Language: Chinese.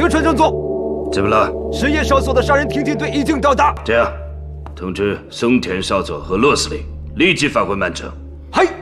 德川正宗， 怎么了？ 石野少佐的杀人挺进队已经到达。 这样，通知松田少佐和洛司令立即返回曼城。 嗨。